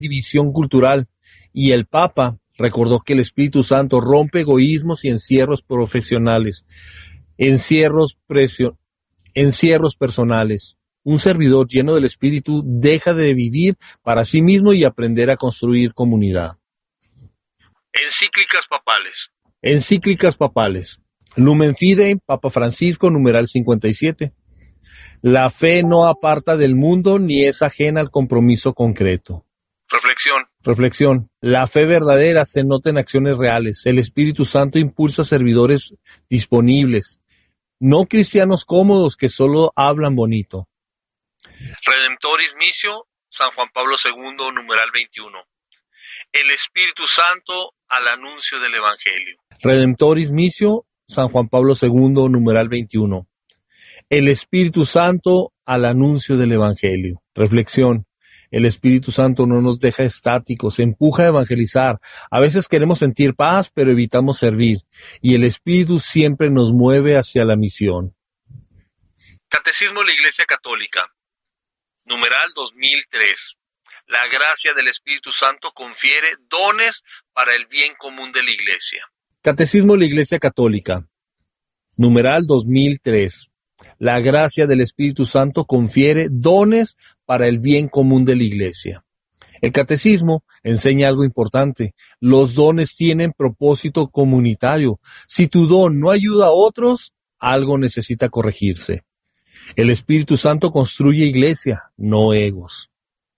división cultural, y el Papa recordó que el Espíritu Santo rompe egoísmos y encierros profesionales, encierros personales. Un servidor lleno del Espíritu deja de vivir para sí mismo y aprender a construir comunidad. Encíclicas papales. Encíclicas papales. Lumen Fidei, Papa Francisco, numeral 57. La fe no aparta del mundo ni es ajena al compromiso concreto. Reflexión. La fe verdadera se nota en acciones reales. El Espíritu Santo impulsa servidores disponibles, no cristianos cómodos que solo hablan bonito. Redemptoris Missio, San Juan Pablo II, numeral 21. El Espíritu Santo al anuncio del Evangelio. Redemptoris Missio, San Juan Pablo II, numeral 21. El Espíritu Santo al anuncio del Evangelio. Reflexión. El Espíritu Santo no nos deja estáticos, empuja a evangelizar. A veces queremos sentir paz, pero evitamos servir. Y el Espíritu siempre nos mueve hacia la misión. Catecismo de la Iglesia Católica. Numeral 2003. La gracia del Espíritu Santo confiere dones para el bien común de la Iglesia. Catecismo de la Iglesia Católica. Numeral 2003. La gracia del Espíritu Santo confiere dones para el bien común de la Iglesia. El Catecismo enseña algo importante. Los dones tienen propósito comunitario. Si tu don no ayuda a otros, algo necesita corregirse. El Espíritu Santo construye iglesia, no egos.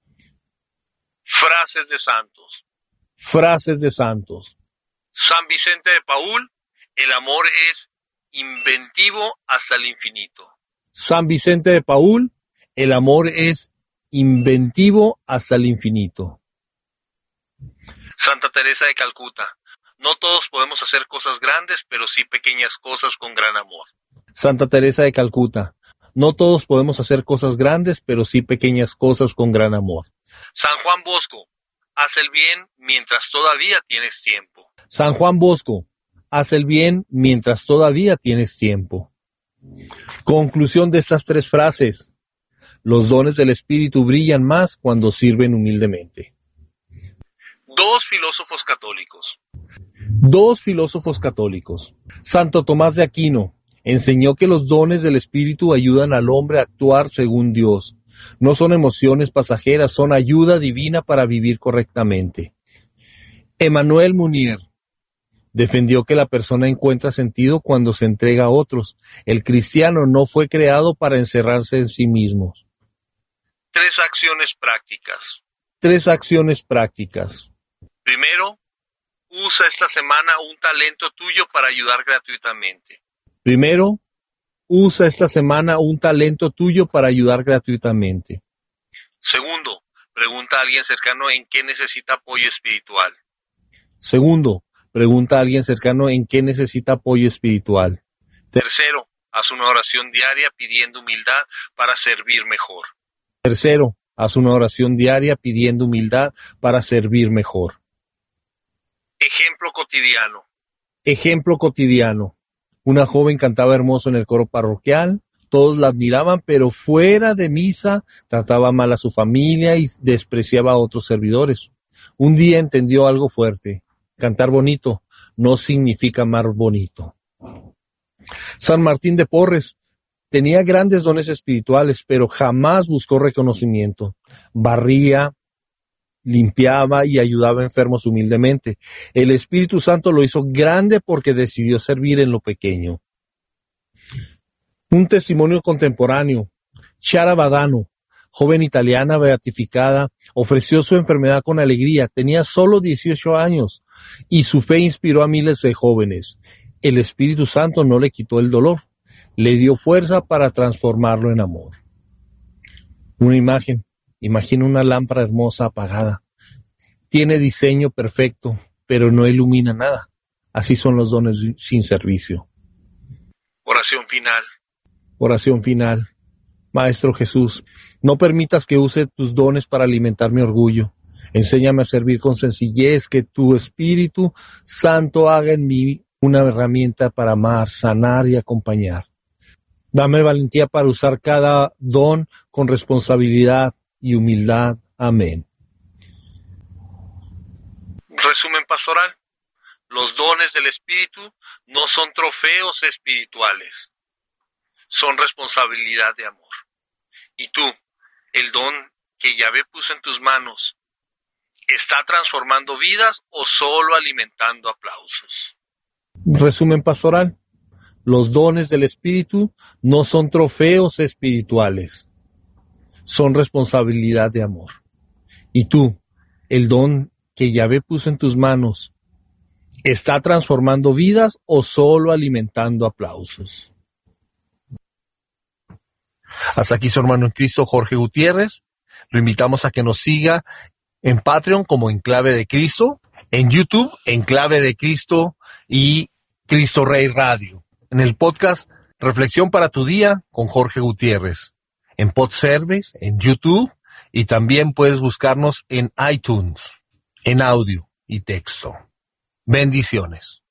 Frases de santos. Frases de santos. San Vicente de Paúl, el amor es inventivo hasta el infinito. San Vicente de Paúl, el amor es inventivo hasta el infinito. Santa Teresa de Calcuta, no todos podemos hacer cosas grandes, pero sí pequeñas cosas con gran amor. Santa Teresa de Calcuta, no todos podemos hacer cosas grandes, pero sí pequeñas cosas con gran amor. San Juan Bosco, haz el bien mientras todavía tienes tiempo. San Juan Bosco, haz el bien mientras todavía tienes tiempo. Conclusión de estas tres frases. Los dones del Espíritu brillan más cuando sirven humildemente. Dos filósofos católicos. Dos filósofos católicos. Santo Tomás de Aquino enseñó que los dones del Espíritu ayudan al hombre a actuar según Dios. No son emociones pasajeras, son ayuda divina para vivir correctamente. Emmanuel Mounier defendió que la persona encuentra sentido cuando se entrega a otros. El cristiano no fue creado para encerrarse en sí mismo. Tres acciones prácticas. Tres acciones prácticas. Primero, usa esta semana un talento tuyo para ayudar gratuitamente. Primero, usa esta semana un talento tuyo para ayudar gratuitamente. Segundo, pregunta a alguien cercano en qué necesita apoyo espiritual. Segundo, pregunta a alguien cercano en qué necesita apoyo espiritual. Tercero, haz una oración diaria pidiendo humildad para servir mejor. Tercero, haz una oración diaria pidiendo humildad para servir mejor. Ejemplo cotidiano. Ejemplo cotidiano. Una joven cantaba hermoso en el coro parroquial, todos la admiraban, pero fuera de misa trataba mal a su familia y despreciaba a otros servidores. Un día entendió algo fuerte. Cantar bonito no significa amar bonito. San Martín de Porres tenía grandes dones espirituales, pero jamás buscó reconocimiento. Barría, limpiaba y ayudaba a enfermos humildemente. El Espíritu Santo lo hizo grande porque decidió servir en lo pequeño. Un testimonio contemporáneo. Chiara Badano, joven italiana beatificada, ofreció su enfermedad con alegría. Tenía solo 18 años y su fe inspiró a miles de jóvenes. El Espíritu Santo no le quitó el dolor, le dio fuerza para transformarlo en amor. Una imagen. Imagina una lámpara hermosa apagada. Tiene diseño perfecto, pero no ilumina nada. Así son los dones sin servicio. Oración final. Oración final. Maestro Jesús, no permitas que use tus dones para alimentar mi orgullo. Enséñame a servir con sencillez, que tu Espíritu Santo haga en mí una herramienta para amar, sanar y acompañar. Dame valentía para usar cada don con responsabilidad y humildad. Amén. Resumen pastoral. Los dones del Espíritu no son trofeos espirituales, son responsabilidad de amor. Y tú, el don que Yahvé puso en tus manos, ¿está transformando vidas o solo alimentando aplausos? Resumen pastoral. Los dones del Espíritu no son trofeos espirituales, son responsabilidad de amor. Y tú, el don que Yahvé puso en tus manos, ¿está transformando vidas o solo alimentando aplausos? Hasta aquí su hermano en Cristo, Jorge Gutiérrez. Lo invitamos a que nos siga en Patreon como Enclave de Cristo, en YouTube, Enclave de Cristo y Cristo Rey Radio. En el podcast Reflexión para tu Día con Jorge Gutiérrez. En Podservice, en YouTube y también puedes buscarnos en iTunes, en audio y texto. Bendiciones.